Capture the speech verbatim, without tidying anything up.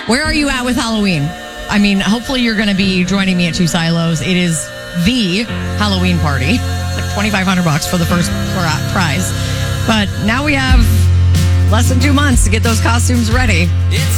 Where are you at with Halloween? I mean, hopefully you're going to be joining me at Two Silos. It is the Halloween party. Like twenty-five hundred bucks for the first prize. But now we have less than two months to get those costumes ready.